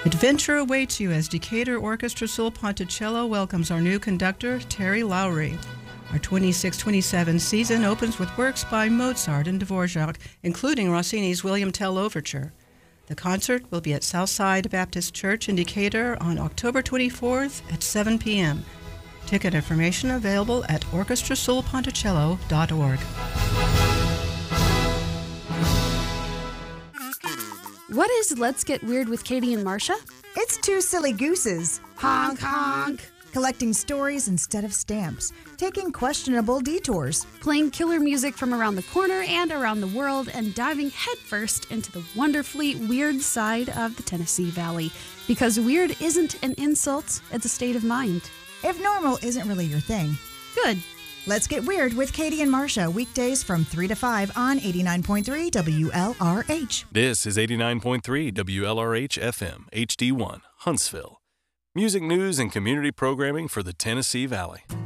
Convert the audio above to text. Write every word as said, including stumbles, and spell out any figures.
Adventure awaits you as Decatur Orchestra Sul Ponticello welcomes our new conductor, Terry Lowry. Our twenty-six twenty-seven season opens with works by Mozart and Dvorak, including Rossini's William Tell Overture. The concert will be at Southside Baptist Church in Decatur on October twenty-fourth at seven p.m. Ticket information available at orchestra sul ponticello dot org. What is Let's Get Weird with Katie and Marcia? It's two silly gooses. Honk, honk. Collecting stories instead of stamps. Taking questionable detours. Playing killer music from around the corner and around the world, and diving headfirst into the wonderfully weird side of the Tennessee Valley. Because weird isn't an insult, it's a state of mind. If normal isn't really your thing. Good. Let's Get Weird with Katie and Marcia, weekdays from three to five on eighty-nine point three W L R H. This is eighty-nine point three W L R H F M, H D one, Huntsville. Music news and community programming for the Tennessee Valley.